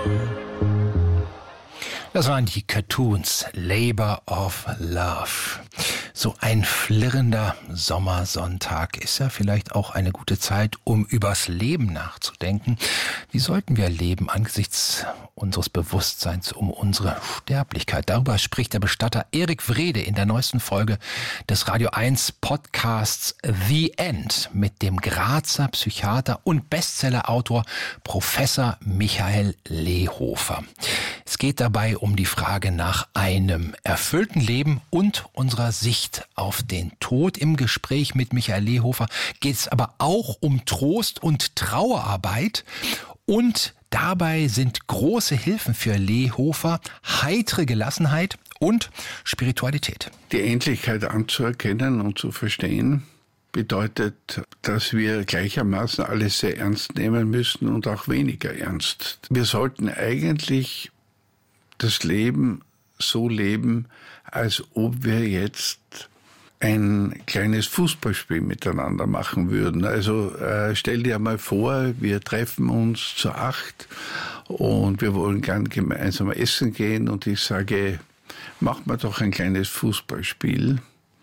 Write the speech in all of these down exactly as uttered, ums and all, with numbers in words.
Das waren die Cartoons, Labor of Love. So ein flirrender Sommersonntag ist ja vielleicht auch eine gute Zeit, um übers Leben nachzudenken. Wie sollten wir leben angesichts unseres Bewusstseins um unsere Sterblichkeit? Darüber spricht der Bestatter Erik Wrede in der neuesten Folge des Radio eins Podcasts The End mit dem Grazer Psychiater und Bestsellerautor Professor Michael Lehofer. Es geht dabei um die Frage nach einem erfüllten Leben und unserer Sicht auf den Tod. Im Gespräch mit Michael Lehofer geht es aber auch um Trost und Trauerarbeit. Und dabei sind große Hilfen für Lehofer heitere Gelassenheit und Spiritualität. Die Endlichkeit anzuerkennen und zu verstehen, bedeutet, dass wir gleichermaßen alles sehr ernst nehmen müssen und auch weniger ernst. Wir sollten eigentlich das Leben so leben, als ob wir jetzt ein kleines Fußballspiel miteinander machen würden. Also äh, stell dir mal vor, wir treffen uns zu acht und wir wollen gern gemeinsam essen gehen und ich sage, mach mal doch ein kleines Fußballspiel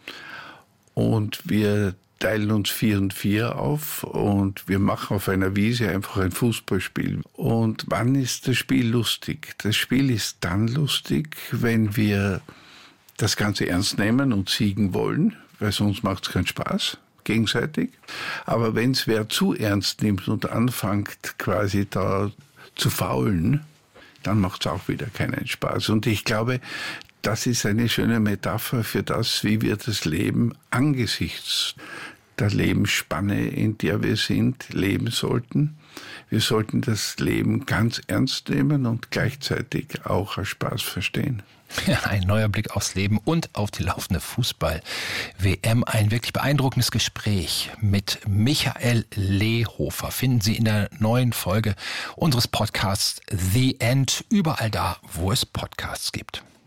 und wir teilen uns vier und vier auf und wir machen auf einer Wiese einfach ein Fußballspiel. Und wann ist das Spiel lustig? Das Spiel ist dann lustig, wenn wir das Ganze ernst nehmen und siegen wollen, weil sonst macht es keinen Spaß, gegenseitig. Aber wenn es wer zu ernst nimmt und anfängt quasi da zu faulen, dann macht es auch wieder keinen Spaß. Und ich glaube, das ist eine schöne Metapher für das, wie wir das Leben angesichts der Lebensspanne, in der wir sind, leben sollten. Wir sollten das Leben ganz ernst nehmen und gleichzeitig auch als Spaß verstehen. Ja, ein neuer Blick aufs Leben und auf die laufende Fußball-W M. Ein wirklich beeindruckendes Gespräch mit Michael Lehofer finden Sie in der neuen Folge unseres Podcasts The End, überall da, wo es Podcasts gibt.